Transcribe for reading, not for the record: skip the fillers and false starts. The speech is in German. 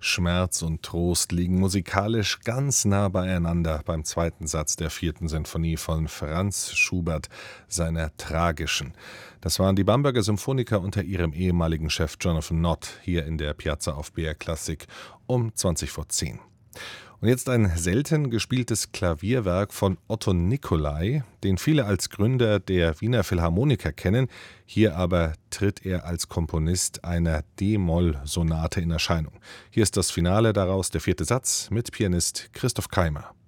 Schmerz und Trost liegen musikalisch ganz nah beieinander beim zweiten Satz der vierten Sinfonie von Franz Schubert, seiner tragischen. Das waren die Bamberger Symphoniker unter ihrem ehemaligen Chef Jonathan Nott hier in der Piazza auf BR Klassik um 20 vor 10. Und jetzt ein selten gespieltes Klavierwerk von Otto Nicolai, den viele als Gründer der Wiener Philharmoniker kennen. Hier aber tritt er als Komponist einer D-Moll-Sonate in Erscheinung. Hier ist das Finale daraus, der vierte Satz, mit Pianist Christoph Keimer.